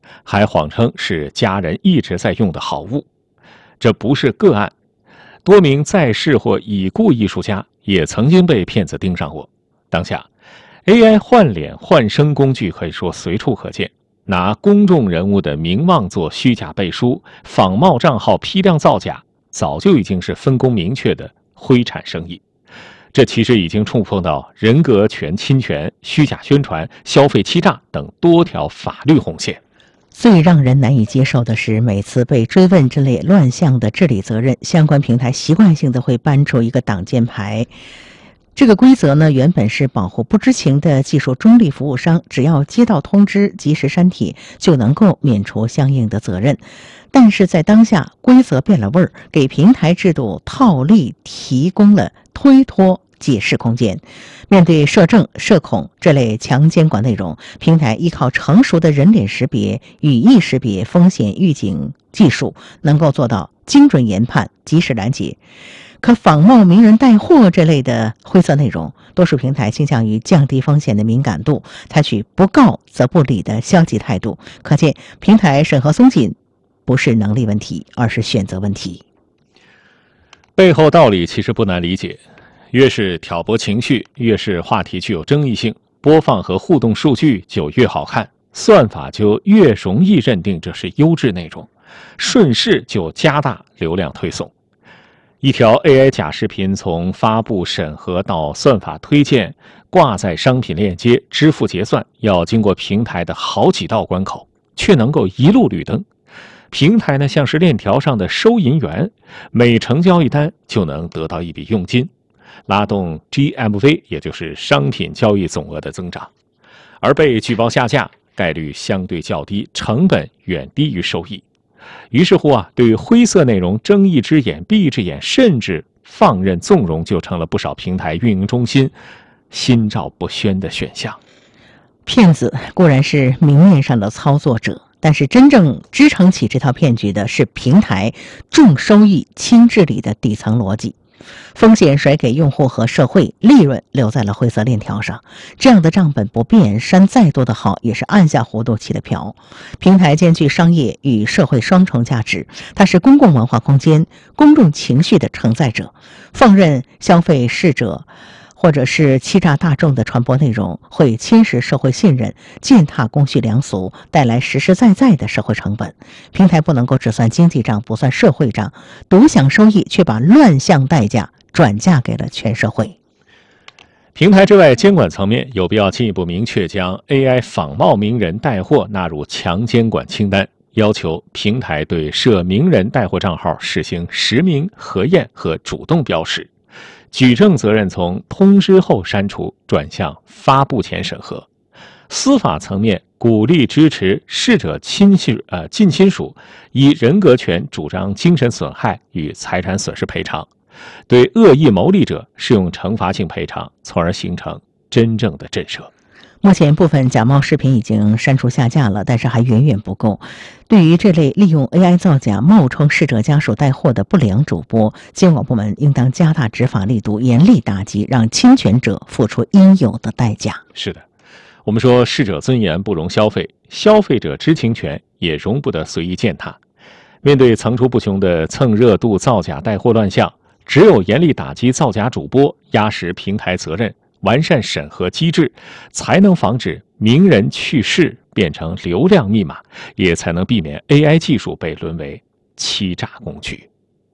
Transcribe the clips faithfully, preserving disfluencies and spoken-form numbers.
还谎称是家人一直在用的好物。这不是个案，多名在世或已故艺术家也曾经被骗子盯上过。当下 A I 换脸换声工具可以说随处可见，拿公众人物的名望做虚假背书，仿冒账号批量造假，早就已经是分工明确的灰产生意。这其实已经触碰到人格权侵权、虚假宣传、消费欺诈等多条法律红线。 最让人难以接受的是，每次被追问这类乱象的治理责任，相关平台习惯性的会搬出一个挡箭牌。这个规则呢，原本是保护不知情的技术中立服务商，只要接到通知及时删帖，就能够免除相应的责任。但是在当下，规则变了味儿，给平台制度套利提供了推脱解释空间。面对社政、社恐这类强监管内容，平台依靠成熟的人脸识别、语义识别、风险预警技术，能够做到精准研判、及时拦截。可仿冒名人带货这类的灰色内容，多数平台倾向于降低风险的敏感度，采取不告则不理的消极态度。可见平台审核松紧不是能力问题，而是选择问题。 背后道理其实不难理解，越是挑拨情绪，越是话题具有争议性，播放和互动数据就越好看，算法就越容易认定这是优质内容，顺势就加大流量推送。一条 A I 假视频从发布、审核到算法推荐、挂在商品链接、支付结算，要经过平台的好几道关口，却能够一路绿灯。平台呢，像是链条上的收银员，每成交一单就能得到一笔佣金，拉动 G M V， 也就是商品交易总额的增长。而被举报下架概率相对较低，成本远低于收益。于是乎啊，对于灰色内容睁一只眼闭一只眼，甚至放任纵容，就成了不少平台运营中心心照不宣的选项。 骗子固然是明面上的操作者，但是真正支撑起这套骗局的是平台重收益轻治理的底层逻辑。风险甩给用户和社会，利润留在了灰色链条上，这样的账本不变，删再多的好也是按下弧度起的瓢。平台兼具商业与社会双重价值，它是公共文化空间、公众情绪的承载者。放任消费适者或者是欺诈大众的传播内容，会侵蚀社会信任，践踏公序良俗，带来实实在在的社会成本。平台不能够只算经济账不算社会账，独享收益却把乱象代价转嫁给了全社会。 平台之外，监管层面有必要进一步明确将 A I 仿冒名人带货纳入强监管清单，要求平台对涉名人带货账号实行实名核验和主动标识，举证责任从通知后删除转向发布前审核。司法层面鼓励支持逝者亲属呃近亲属依人格权主张精神损害与财产损失赔偿，对恶意牟利者适用惩罚性赔偿，从而形成真正的震慑。 目前部分假冒视频已经删除下架了，但是还远远不够。对于这类利用 A I 造假冒充逝者家属带货的不良主播，监管部门应当加大执法力度，严厉打击，让侵权者付出应有的代价。 是的，我们说逝者尊严不容消费，消费者知情权也容不得随意践踏。面对层出不穷的蹭热度、造假带货乱象，只有严厉打击造假主播，压实平台责任，完善审核机制，才能防止名人去世变成流量密码，也才能避免 A I 技术被沦为欺诈工具。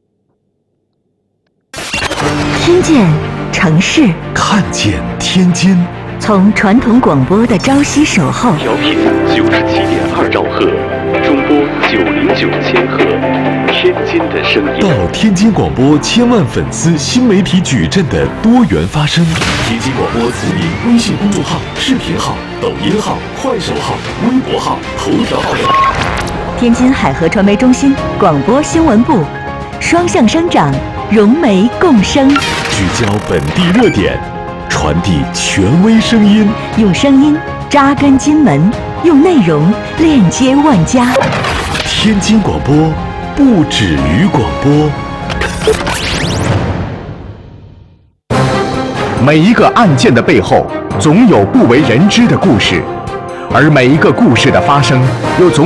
听见城市， 看见天津， 从传统广播的朝夕守候， 调频九十七点二兆赫，中波九零九千赫，天津的声音。 到天津广播千万粉丝新媒体矩阵的多元发声。天津广播自营微信公众号、视频号、抖音号、快手号、微博号、头条号等。 天津海河传媒中心广播新闻部，双向生长，融媒共生， 聚焦本地热点，传递权威声音， 用声音扎根津门，用内容链接万家。 天津广播不止于广播。 每一个案件的背后，总有不为人知的故事，而每一个故事的发生，又总